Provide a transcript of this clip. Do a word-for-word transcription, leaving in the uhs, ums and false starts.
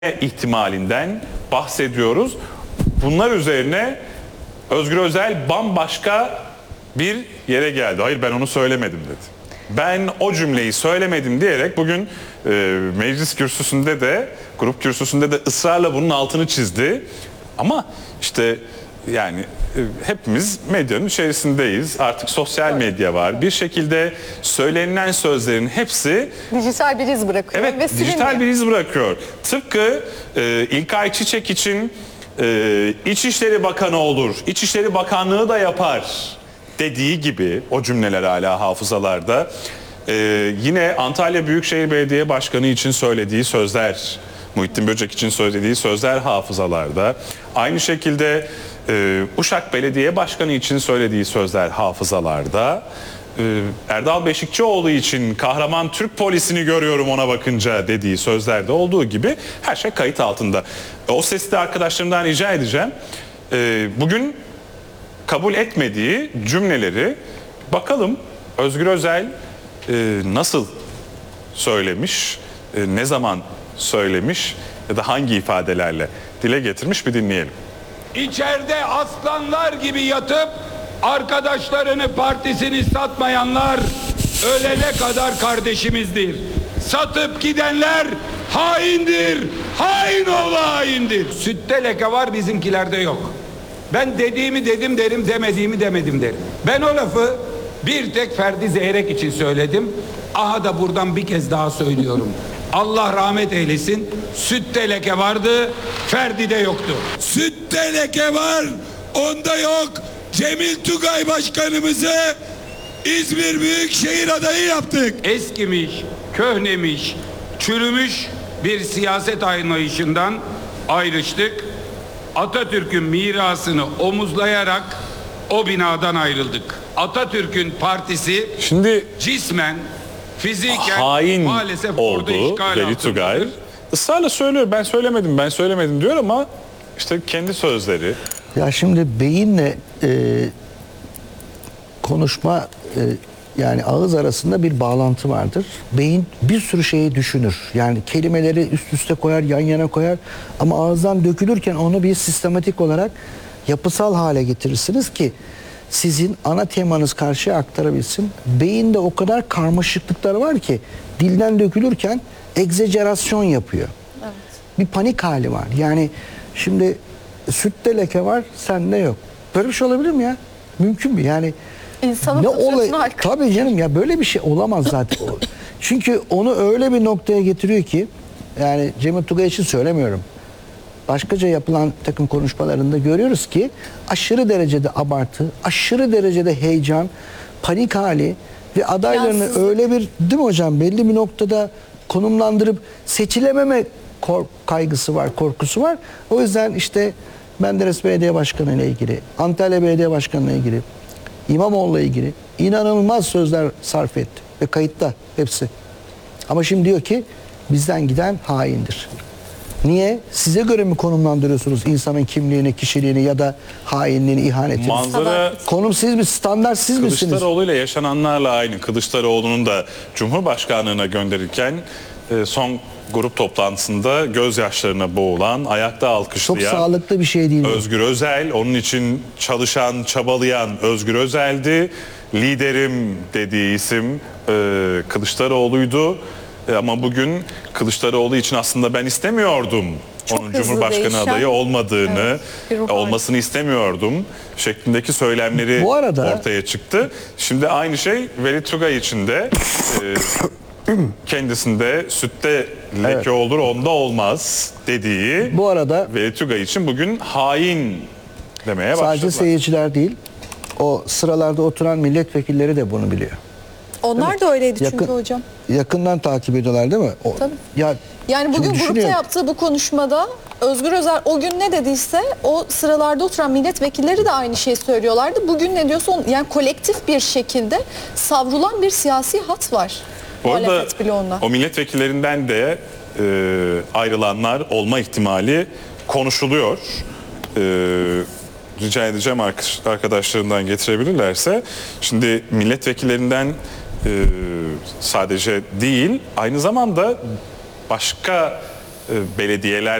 ihtimalinden bahsediyoruz. Bunlar üzerine Özgür Özel bambaşka bir yere geldi. Hayır, ben onu söylemedim dedi. Ben o cümleyi söylemedim diyerek bugün e, meclis kürsüsünde de, grup kürsüsünde de ısrarla bunun altını çizdi. Ama işte yani e, hepimiz medyanın içerisindeyiz. Artık sosyal medya var. Bir şekilde söylenilen sözlerin hepsi dijital bir iz bırakıyor. Evet, ve silinmiyor. dijital bir iz bırakıyor. Tıpkı e, İlkay Çiçek için e, İçişleri Bakanı olur, İçişleri Bakanlığı da yapar dediği gibi, o cümleler hala hafızalarda. E, yine Antalya Büyükşehir Belediye Başkanı için söylediği sözler, Muhittin Böcek için söylediği sözler hafızalarda. Aynı şekilde e, Uşak Belediye Başkanı için söylediği sözler hafızalarda. Ee, Erdal Beşikçioğlu için kahraman Türk polisini görüyorum ona bakınca dediği sözlerde olduğu gibi her şey kayıt altında. O sesli arkadaşlarımdan rica edeceğim. Ee, bugün kabul etmediği cümleleri bakalım Özgür Özel e, nasıl söylemiş, e, ne zaman söylemiş ya da hangi ifadelerle dile getirmiş, bir dinleyelim. İçeride aslanlar gibi yatıp arkadaşlarını, partisini satmayanlar ölene kadar kardeşimizdir. Satıp gidenler haindir. Hain oğlu haindir. Sütte leke var, bizimkilerde yok. Ben dediğimi dedim derim, demediğimi demedim derim. Ben o lafı bir tek Ferdi Zeyrek için söyledim. Aha da buradan bir kez daha söylüyorum. Allah rahmet eylesin. Sütte leke vardı, Ferdi'de yoktu. Sütte leke var, onda yok. Cemil Tugay Başkanımızı İzmir Büyükşehir adayı yaptık. Eskimiş, köhnemiş, çürümüş bir siyaset anlayışından ayrıştık. Atatürk'ün mirasını omuzlayarak o binadan ayrıldık. Atatürk'ün partisi Şimdi cismen, fiziken hain maalesef orada oldu işgal Veli Tugay. altındadır. Israrla söylüyor, ben söylemedim, ben söylemedim diyor ama işte kendi sözleri. Ya şimdi beyinle e, konuşma e, yani ağız arasında bir bağlantı vardır. Beyin bir sürü şeyi düşünür. Yani kelimeleri üst üste koyar, yan yana koyar ama ağızdan dökülürken onu bir sistematik olarak yapısal hale getirirsiniz ki sizin ana temanız karşıya aktarabilsin. Beyinde o kadar karmaşıklıklar var ki dilden dökülürken egzecerasyon yapıyor. Evet. Bir panik hali var. Yani şimdi sütte leke var, sende yok. Böyle bir şey olabilir mi ya? Mümkün mü? Yani İnsanın ne fıtratına olay? aykırı. Tabii canım ya, böyle bir şey olamaz zaten. Çünkü onu öyle bir noktaya getiriyor ki, yani Cemil Tugay için söylemiyorum. Başkaca yapılan takım konuşmalarında görüyoruz ki aşırı derecede abartı, aşırı derecede heyecan, panik hali ve adaylarını Yansızlık. öyle bir, değil mi hocam, belli bir noktada konumlandırıp seçilememe kork kaygısı var, korkusu var. O yüzden işte Menderes Belediye Başkanı ile ilgili, Antalya Belediye Başkanı ile ilgili, İmamoğlu ile ilgili inanılmaz sözler sarf etti ve kayıtta hepsi. Ama şimdi diyor ki bizden giden haindir. Niye? Size göre mi konumlandırıyorsunuz insanın kimliğini, kişiliğini ya da hainliğini, ihanetini? Manzara Konum siz mi, standart siz misiniz? Kılıçdaroğlu ile yaşananlarla aynı. Kılıçdaroğlu'nun da Cumhurbaşkanlığına gönderirken e, son grup toplantısında gözyaşlarına boğulan, ayakta Çok alkışlayan sağlıklı bir şey değil. bu. Özgür Özel, onun için çalışan, çabalayan Özgür Özel'di. Liderim dediği isim e, Kılıçdaroğlu'ydu. E, ama bugün Kılıçdaroğlu için aslında ben istemiyordum Çok onun hızlı Cumhurbaşkanı değişen, adayı olmadığını, evet, bir ruh e, olmasını istemiyordum şeklindeki söylemleri Bu arada- ortaya çıktı. Şimdi aynı şey Veli Tugay için de e, kendisinde sütte leke Evet. olur onda olmaz dediği Bu arada Veli Tugay için bugün hain demeye sadece başladılar. seyirciler değil, o sıralarda oturan milletvekilleri de bunu biliyor. Onlar da öyleydi çünkü Yakın- hocam. Yakından takip ediyorlar değil mi? O, Tabii. Ya Yani bugün şimdi grupta düşünüyorum. yaptığı bu konuşmada Özgür Özel o gün ne dediyse o sıralarda oturan milletvekilleri de aynı şeyi söylüyorlardı. Bugün ne diyorsa on- yani kolektif bir şekilde savrulan bir siyasi hat var. Bu arada Muhalefet bloğunda. o milletvekillerinden de e, ayrılanlar olma ihtimali konuşuluyor. E, rica edeceğim ark- arkadaşlarından getirebilirlerse. Şimdi milletvekillerinden e, sadece değil, aynı zamanda başka belediyeler